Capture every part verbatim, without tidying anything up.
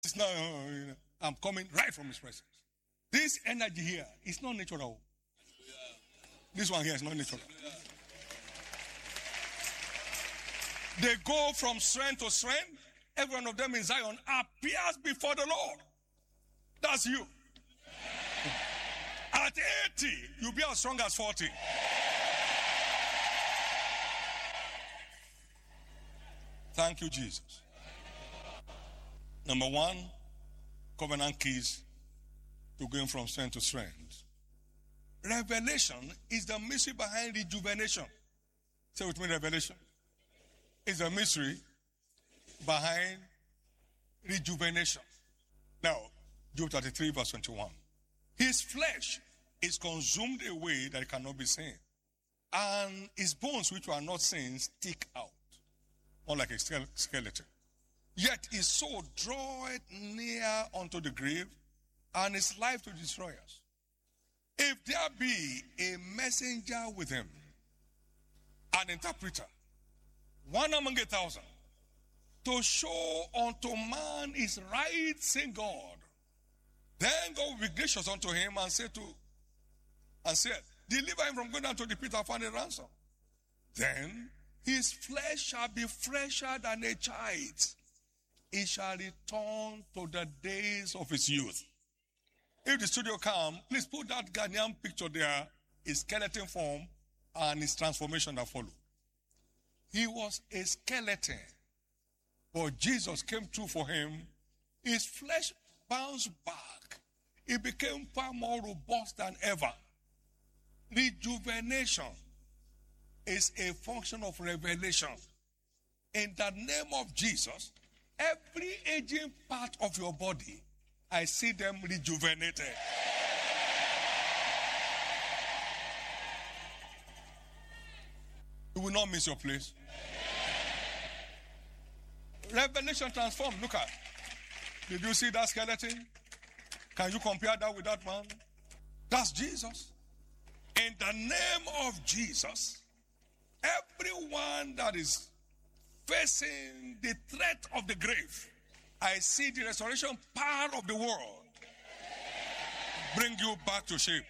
It's not, uh, I'm coming right from his presence. This energy here is not natural. This one here is not natural. They go from strength to strength. Every one of them in Zion appears before the Lord. That's you. At eighty, you'll be as strong as forty. Thank you, Jesus. Number one, covenant keys to going from strength to strength. Revelation is the mystery behind rejuvenation. Say with me, revelation is the mystery behind rejuvenation. Now, Job thirty-three verse twenty-one. His flesh is consumed away that it cannot be seen, and his bones which were not seen stick out, more like a skeleton. Yet his soul draweth near unto the grave, and his life to destroyers. If there be a messenger with him, an interpreter, one among a thousand, to show unto man his rights in God, then God will be gracious unto him and say to, and said, deliver him from going down to the pit and find a ransom. Then his flesh shall be fresher than a child's. He shall return to the days of his youth. If the studio come, please put that Ghanaian picture there, his skeleton form and his transformation that followed. He was a skeleton, but Jesus came through for him. His flesh bounced back. He became far more robust than ever. Rejuvenation is a function of revelation. In the name of Jesus, every aging part of your body, I see them rejuvenated. You will not miss your place. Revelation transformed. Look at. Did you see that skeleton? Can you compare that with that man? That's Jesus. In the name of Jesus, everyone that is facing the threat of the grave, I see the restoration power of the world bring you back to shape.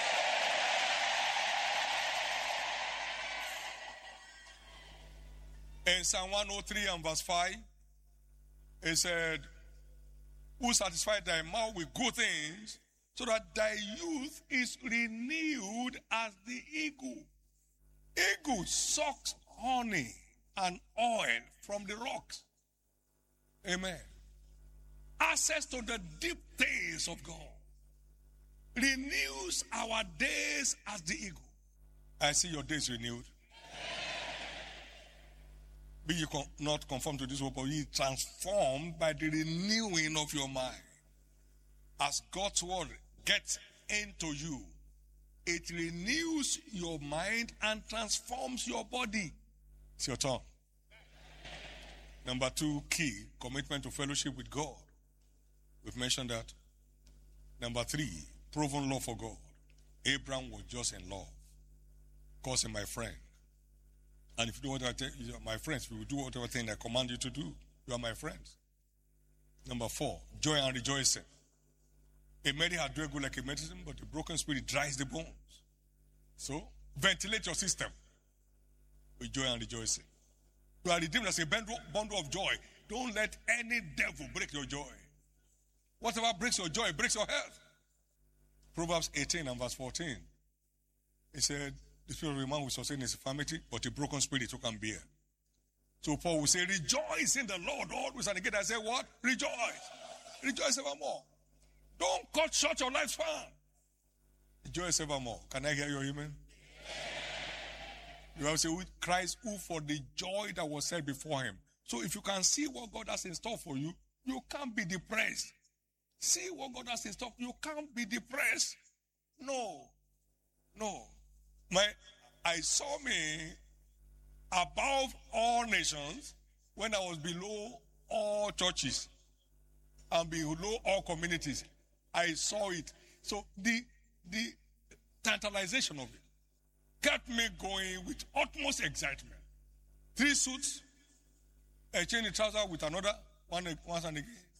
In Psalm one oh three and verse five, it said, who satisfied thy mouth with good things, so that thy youth is renewed as the eagle. Eagle sucks honey and oil from the rocks. Amen. Access to the deep things of God renews our days as the eagle. I see your days renewed. Be you con- not conformed to this world, but ye transformed by the renewing of your mind. As God's word gets into you, it renews your mind and transforms your body. It's your turn. Number two, key, commitment to fellowship with God. We've mentioned that. Number three, proven love for God. Abraham was just in love. Calls him my friend. And if you do whatever thing, you are my friends. If you do whatever thing I command you to do, you are my friends. Number four, joy and rejoicing. A medicine had do good like a medicine, but the broken spirit dries the bones. So, ventilate your system with joy and rejoicing. You are redeemed as a bundle of joy. Don't let any devil break your joy. Whatever breaks your joy, breaks your health. Proverbs eighteen and verse fourteen. It said, the spirit of a man will sustain his infirmity, but a broken spirit you can bear. So Paul will say, rejoice in the Lord always. And again I say what? Rejoice. Rejoice evermore. Don't cut short your lifespan. Rejoice evermore. Can I hear your amen? You have to say, with Christ who for the joy that was set before him. So if you can see what God has in store for you, you can't be depressed. See what God has in store. You can't be depressed. No. No. My, I saw me above all nations when I was below all churches and below all communities. I saw it. So the the tantalization of it kept me going with utmost excitement. Three suits, a chain trouser with another, one once and again.